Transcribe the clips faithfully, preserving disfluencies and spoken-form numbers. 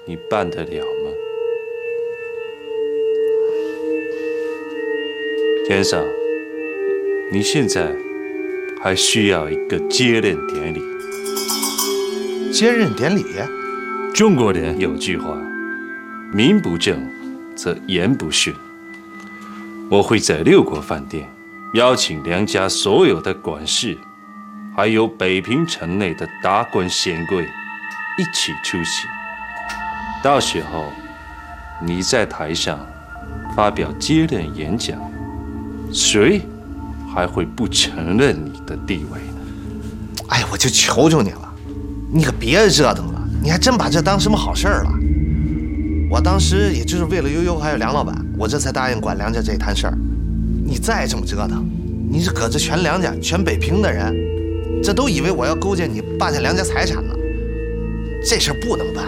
你办得了吗？天上，你现在还需要一个接任典礼。 接任典礼？ 中国人有句话：名不正，则言不顺。我会在六国饭店邀请梁家所有的管事，还有北平城内的达官显贵一起出席。到时候，你在台上发表接任演讲，谁还会不承认你的地位呢？ 哎，我就求求你了，你可别折腾了，你还真把这当什么好事儿了。我当时也就是为了悠悠还有梁老板，我这才答应管梁家这一摊事儿。你再这么折腾，你是搁着全梁家、全北平的人，这都以为我要勾结你霸占梁家财产呢。这事儿不能办。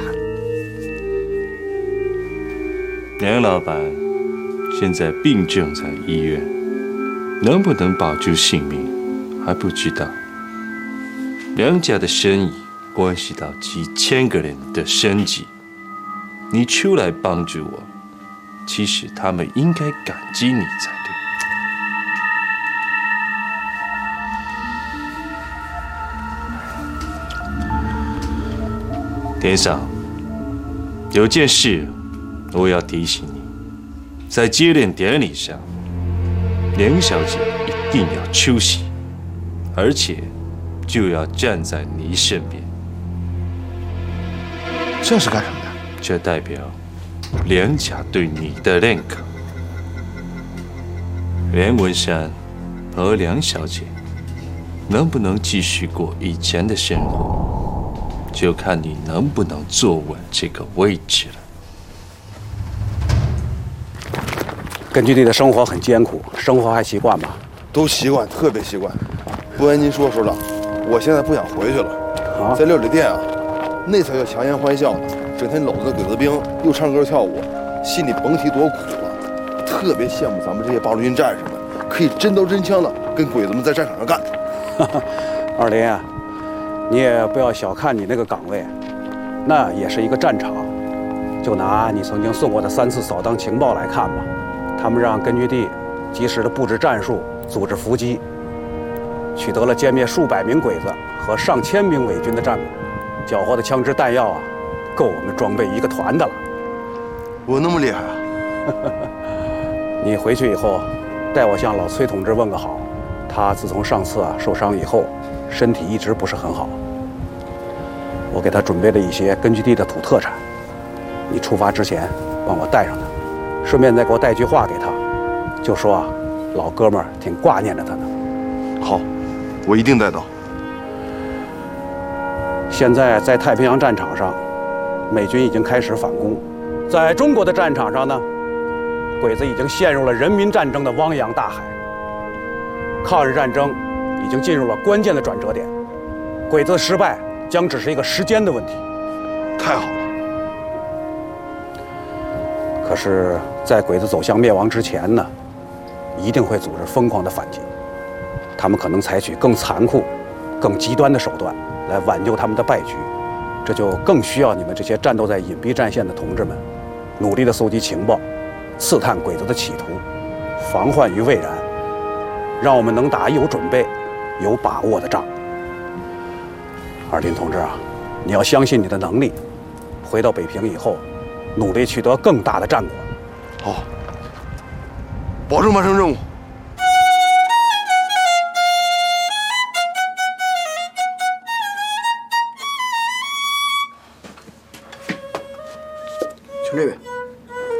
梁老板现在病重在医院，能不能保住性命还不知道。梁家的生意关系到几千个人的生计。你出来帮助我，其实他们应该感激你才对。天上，有件事我要提醒你，在接任典礼上，梁小姐一定要出席，而且就要站在你身边。 这是干什么的？ 这代表梁家对你的认可。梁文山和梁小姐能不能继续过以前的生活，就看你能不能坐稳这个位置了。 根据地的生活很艰苦，生活还习惯吗？ 都习惯，特别习惯。不瞒您说，首长，我现在不想回去了。啊，在料理店啊，那才叫强颜欢笑呢。整天搂着鬼子兵，又唱歌跳舞，心里甭提多苦了。特别羡慕咱们这些八路军战士们，可以真刀真枪的跟鬼子们在战场上干。 二林啊，你也不要小看你那个岗位，那也是一个战场。就拿你曾经送过的三次扫荡情报来看吧，他们让根据地及时的布置战术，组织伏击，取得了歼灭数百名鬼子和上千名伪军的战果，缴获的枪支弹药啊，够我们装备一个团的了。 我那么厉害啊？ 你回去以后，代我向老崔同志问个好。他自从上次啊受伤以后，身体一直不是很好。我给他准备了一些根据地的土特产，你出发之前帮我带上他，顺便再给我带句话给他，就说啊，老哥们儿挺挂念着他呢。 好，我一定带到。 现在在太平洋战场上，美军已经开始反攻。在中国的战场上呢，鬼子已经陷入了人民战争的汪洋大海。抗日战争已经进入了关键的转折点，鬼子的失败将只是一个时间的问题。 太好了！ 可是，在鬼子走向灭亡之前呢，一定会组织疯狂的反击。他们可能采取更残酷、更极端的手段来挽救他们的败局。这就更需要你们这些战斗在隐蔽战线的同志们，努力的搜集情报，刺探鬼子的企图，防患于未然，让我们能打有准备、有把握的仗。二林同志啊，你要相信你的能力，回到北平以后，努力取得更大的战果。 好，保证完成任务。 请这位。